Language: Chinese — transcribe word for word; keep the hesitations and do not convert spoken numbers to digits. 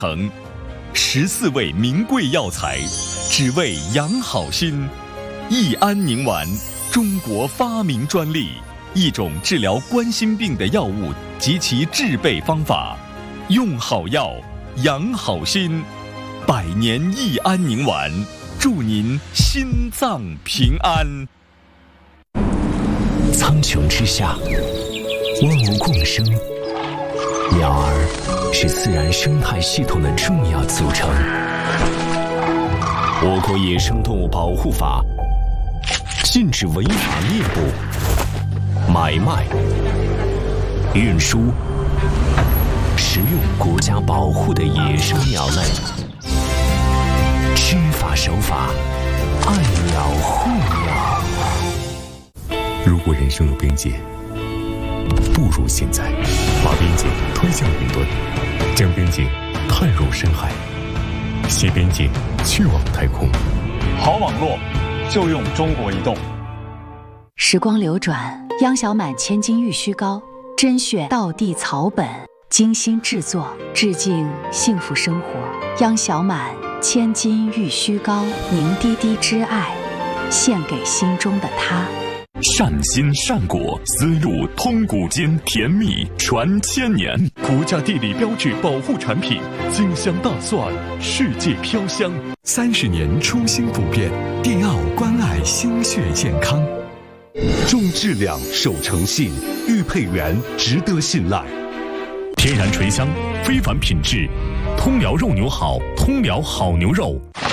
成十四味名贵药材，只为养好心。益安宁丸，中国发明专利，一种治疗冠心病的药物及其制备方法。用好药，养好心。百年益安宁丸，祝您心脏平安。 苍穹之下，万物共生，鸟儿是自然生态系统的重要组成。我国野生动物保护法禁止违法猎捕、买卖、运输、食用国家保护的野生鸟类。知法守法，爱鸟护鸟。 如果人生有边界，不如现在把边界推向云端，将边界探入深海，携边界去往太空。 好网络就用中国移动。 时光流转，央小满千金玉虚膏，甄选道地草本，精心制作，致敬幸福生活。央小满千金玉虚膏，凝滴滴之爱，献给心中的他。 善心善果，丝路通古今，甜蜜传千年。国家地理标志保护产品，金香大蒜，世界飘香。 三十年初心不变，迪奥关爱心血健康。 重质量，守诚信，玉佩园值得信赖。 天然醇香，非凡品质，通辽肉牛好，通辽好牛肉。